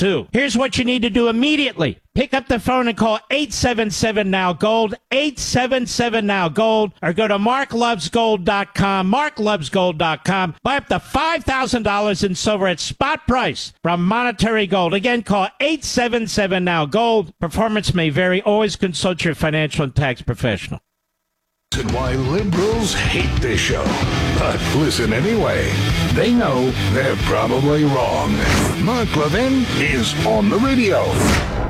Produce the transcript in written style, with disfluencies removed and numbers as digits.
too. Here's what you need to do immediately. Pick up the phone and call 877-NOW-GOLD, 877-NOW-GOLD, or go to marklovesgold.com, marklovesgold.com. Buy up to $5,000 in silver at spot price from Monetary Gold. Again, call 877-NOW-GOLD. Performance may vary. Always consult your financial and tax professional. And why liberals hate this show. But listen anyway. They know they're probably wrong. Mark Levin is on the radio.